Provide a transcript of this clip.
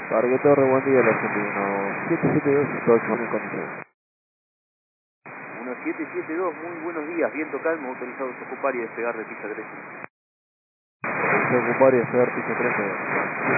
Parque Torre, buen día, el argentino. 772, 108 en condiciones. 1772, muy buenos días, viento calmo, autorizados a ocupar y despegar de pista 13. Se ocupar y hacer pista 13.